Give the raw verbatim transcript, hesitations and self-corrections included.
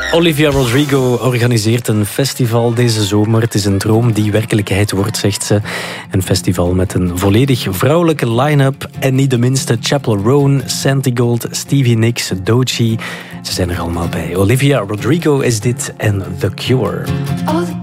Olivia Rodrigo organiseert een festival deze zomer. Het is een droom die werkelijkheid wordt, zegt ze. Een festival met een volledig vrouwelijke line-up. En niet de minste Chappell Roan, Santigold, Stevie Nicks, Doechii. Ze zijn er allemaal bij. Olivia Rodrigo is dit en The Cure.